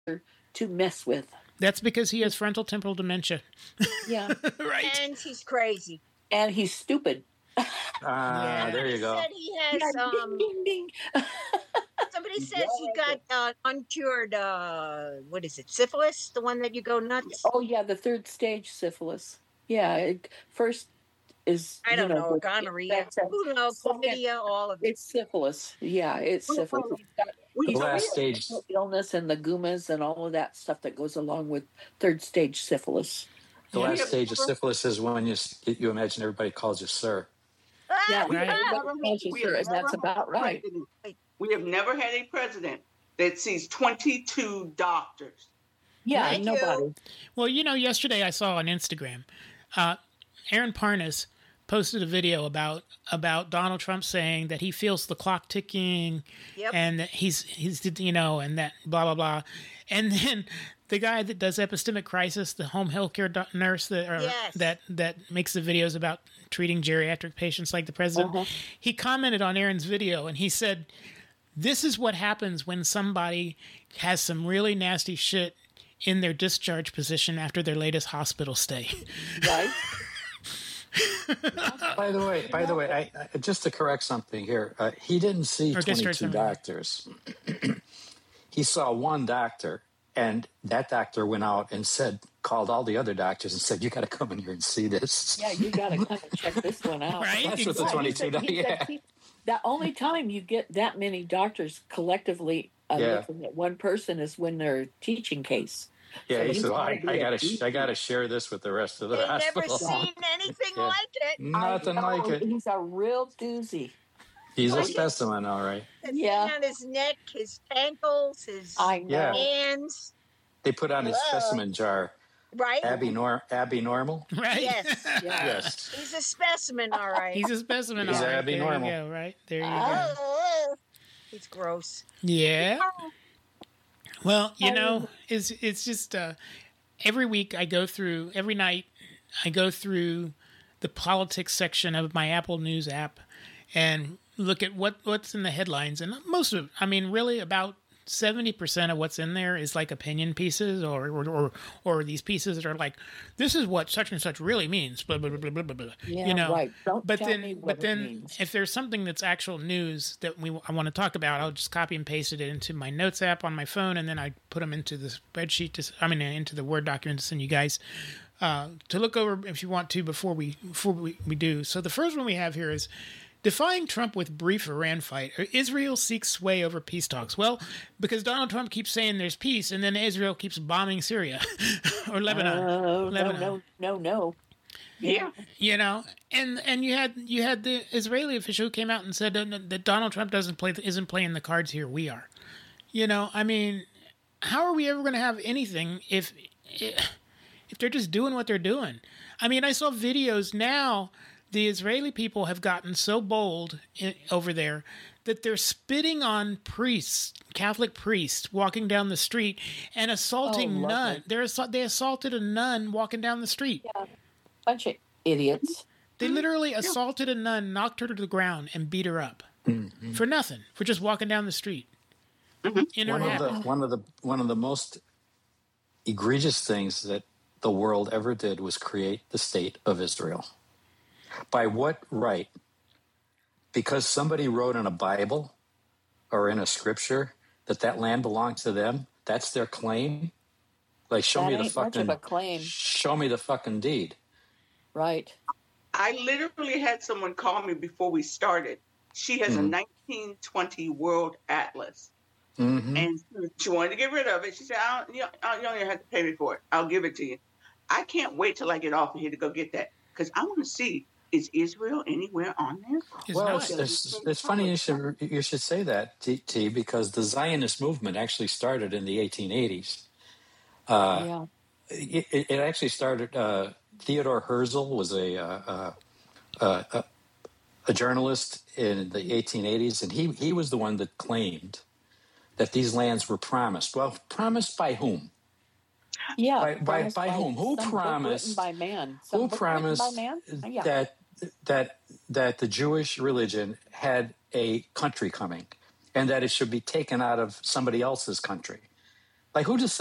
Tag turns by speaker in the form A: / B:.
A: to mess with.
B: That's because he has frontal temporal dementia.
A: Yeah.
B: Right.
C: And he's crazy.
A: And he's stupid.
D: There you go.
C: Said he has
A: Ding, ding, ding.
C: somebody says he got uncured what is it, syphilis, the one that you go nuts?
A: Oh yeah, the third stage syphilis. Yeah, first is
C: I don't know, gonorrhea, who knows, chlamydia, all of it.
A: It's syphilis. Yeah, it's syphilis.
D: The last stage
A: illness and the gumas and all of that stuff that goes along with third stage syphilis.
D: The last stage of syphilis is when you imagine everybody calls you sir.
A: Yeah,
B: Right.
A: That's about right.
E: We have never had a president that sees 22 doctors.
A: Yeah,
C: Thank
A: nobody.
C: you.
B: Well, yesterday I saw on Instagram, Aaron Parnas posted a video about Donald Trump saying that he feels the clock ticking, and that he's and that blah blah blah, and then the guy that does Epistemic Crisis, the home healthcare nurse that makes the videos about treating geriatric patients like the president, he commented on Aaron's video and he said, "This is what happens when somebody has some really nasty shit in their discharge position after their latest hospital stay."
A: Right.
D: By the way, I just to correct something here, he didn't see 22 doctors. He saw one doctor, and that doctor went out and called all the other doctors and said, "You got to come in here and see this."
A: Yeah, you got to come and check this one out.
B: Right?
D: That's what the 22 doctors. Yeah.
A: The only time you get that many doctors collectively looking at one person is when they're teaching case.
D: Yeah,
A: So
D: he
A: you
D: said,
A: gotta
D: I got to share this with the rest of the
C: They've
D: hospital.
C: never seen anything like it.
D: Nothing like it.
A: He's a real doozy.
D: He's a specimen, all right.
C: The thing on his neck, his ankles, his hands.
D: They put on his specimen jar.
C: Right?
D: Abnormal?
B: Right?
C: Yes.
D: Yes.
C: He's a specimen, all right.
B: He's a specimen.
D: He's
B: all right.
D: abnormal.
B: There you go, right? There you go.
C: He's gross.
B: Yeah. Well, it's just every night I go through the politics section of my Apple News app and look at what's in the headlines. And most of it, really about 70% of what's in there is like opinion pieces or these pieces that are like, this is what such and such really means, blah, blah, blah, blah, blah, blah.
A: Yeah, right. Don't tell me what it means.
B: If there's something that's actual news that I want to talk about, I'll just copy and paste it into my notes app on my phone, and then I put them into the spreadsheet, into the Word document to send you guys to look over if you want to before we do. So the first one we have here is, defying Trump with brief Iran fight. Israel seeks sway over peace talks. Well, because Donald Trump keeps saying there's peace, and then Israel keeps bombing Syria or Lebanon.
A: No.
E: Yeah.
B: And you had the Israeli official who came out and said that Donald Trump isn't playing the cards here. We are. How are we ever going to have anything if they're just doing what they're doing? I saw videos now. The Israeli people have gotten so bold over there that they're spitting on priests, Catholic priests, walking down the street and assaulting nuns. They assaulted a nun walking down the street.
A: Yeah, bunch of idiots.
B: They literally assaulted a nun, knocked her to the ground, and beat her up for nothing, for just walking down the street.
D: One of the most egregious things that the world ever did was create the state of Israel. By what right? Because somebody wrote in a Bible or in a scripture that land belongs to them? That's their claim? Like, show me the fucking deed.
A: Right.
E: I literally had someone call me before we started. She has a 1920 World Atlas. Mm-hmm. And she wanted to get rid of it. She said, you don't even have to pay me for it. I'll give it to you. I can't wait till I get off of here to go get that, because I want to see, is Israel anywhere on there?
D: It's funny you should say that, T, because the Zionist movement actually started in the 1880s. It actually started. Theodore Herzl was a journalist in the 1880s, and he was the one that claimed that these lands were promised. Well, promised by whom?
A: Yeah,
D: by whom? Who promised?
A: By man.
D: Who promised
A: by man?
D: that the Jewish religion had a country coming, and that it should be taken out of somebody else's country? Like, who decides